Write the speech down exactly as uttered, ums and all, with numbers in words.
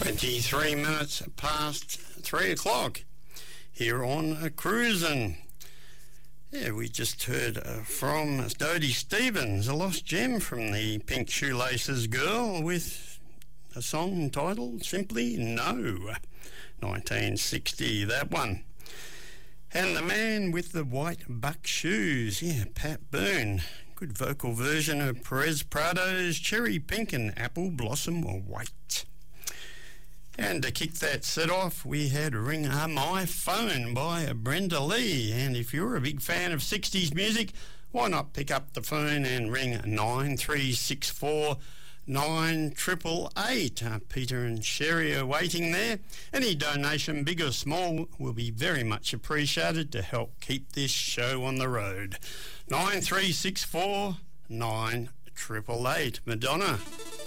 twenty-three minutes past three o'clock here on a Cruisin'. Yeah, we just heard uh, from Dodie Stevens, a lost gem from the Pink Shoelaces Girl, with a song entitled simply No. nineteen sixty, that one. And the man with the white buck shoes, yeah, Pat Boone. Good vocal version of Perez Prado's Cherry Pink and Apple Blossom White. And to kick that set off, we had Ring a My Phone by Brenda Lee. And if you're a big fan of sixties music, why not pick up the phone and ring nine three six four nine eight eight eight. Uh, Peter and Sherry are waiting there. Any donation, big or small, will be very much appreciated to help keep this show on the road. nine three six four nine eight eight eight. Madonna.